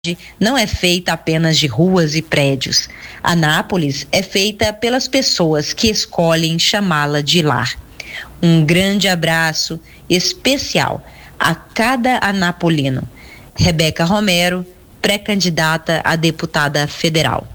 não é feita apenas de ruas e prédios. Anápolis é feita pelas pessoas que escolhem chamá-la de lar. Um grande abraço especial a cada anapolino. Rebeca Romero, pré-candidata a deputada federal.